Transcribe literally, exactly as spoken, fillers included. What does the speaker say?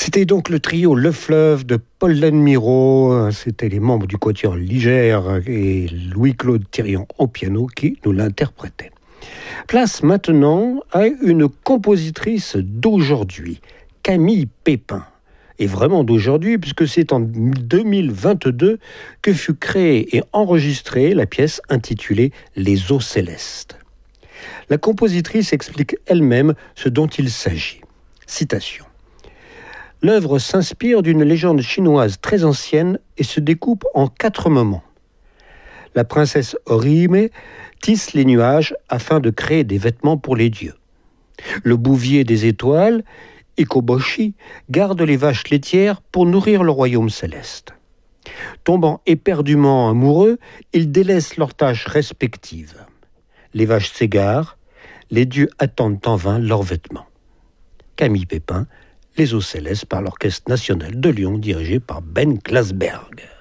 C'était donc le trio Le Fleuve de Paul Lannemiro, c'était les membres du quatuor Ligère et Louis-Claude Thirion au piano qui nous l'interprétaient. Place maintenant à une compositrice d'aujourd'hui, Camille Pépin. Et vraiment d'aujourd'hui, puisque c'est en deux mille vingt-deux que fut créée et enregistrée la pièce intitulée « Les eaux célestes ». La compositrice explique elle-même ce dont il s'agit. Citation. L'œuvre s'inspire d'une légende chinoise très ancienne et se découpe en quatre moments. La princesse Orihime tisse les nuages afin de créer des vêtements pour les dieux. Le bouvier des étoiles, Ikoboshi, garde les vaches laitières pour nourrir le royaume céleste. Tombant éperdument amoureux, ils délaissent leurs tâches respectives. Les vaches s'égarent, les dieux attendent en vain leurs vêtements. Camille Pépin, Les eaux célestes par l'Orchestre national de Lyon dirigé par Ben Klasberg.